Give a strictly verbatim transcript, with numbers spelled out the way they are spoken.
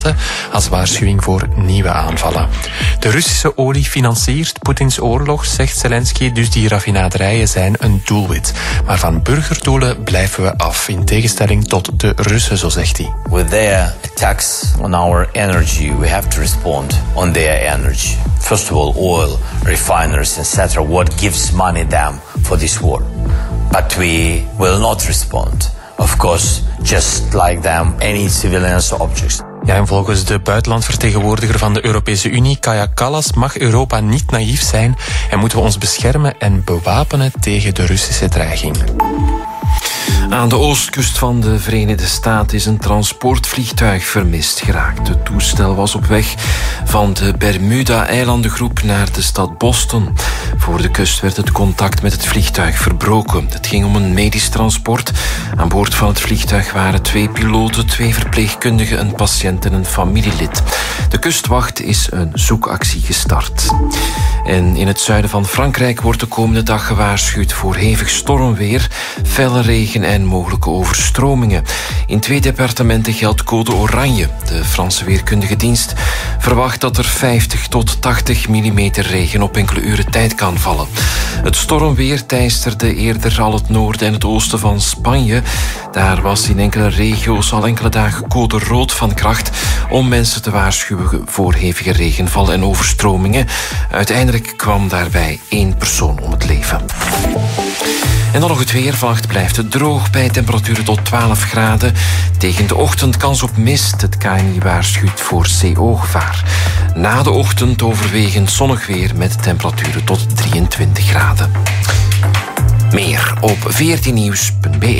als waarschuwing voor nieuwe aanvallen. De Russische olie financiert Poetins oorlog, zegt Zelensky, dus die raffinaderijen zijn een doelwit. Maar van burgerdoelen blijven we af, in tegenstelling tot de Russen, zo zegt hij. With their attacks on our energy, we have to respond on their energy. First of all, oil, refineries, et cetera. What gives money them for this war? But we will not respond, of course, just like them, any civilians objects. Ja, en volgens de buitenlandvertegenwoordiger van de Europese Unie, Kaja Kallas, mag Europa niet naïef zijn en moeten we ons beschermen en bewapenen tegen de Russische dreiging. Aan de oostkust van de Verenigde Staten is een transportvliegtuig vermist geraakt. Het toestel was op weg van de Bermuda-eilandengroep naar de stad Boston. Voor de kust werd het contact met het vliegtuig verbroken. Het ging om een medisch transport. Aan boord van het vliegtuig waren twee piloten, twee verpleegkundigen, een patiënt en een familielid. De kustwacht is een zoekactie gestart. En in het zuiden van Frankrijk wordt de komende dag gewaarschuwd voor hevig stormweer, felle regen en mogelijke overstromingen. In twee departementen geldt code oranje. De Franse weerkundige dienst verwacht dat er vijftig tot tachtig millimeter regen op enkele uren tijd kan vallen. Het stormweer teisterde eerder al het noorden en het oosten van Spanje. Daar was in enkele regio's al enkele dagen code rood van kracht om mensen te waarschuwen voor hevige regenval en overstromingen. Uiteindelijk kwam daarbij één persoon om het leven. En dan nog het weer. Vannacht blijft het droog bij temperaturen tot twaalf graden. Tegen de ochtend kans op mist. Het K N I waarschuwt voor C O-gevaar. Na de ochtend overwegend zonnig weer met temperaturen tot drieëntwintig graden. Meer op veertien nieuws punt b e.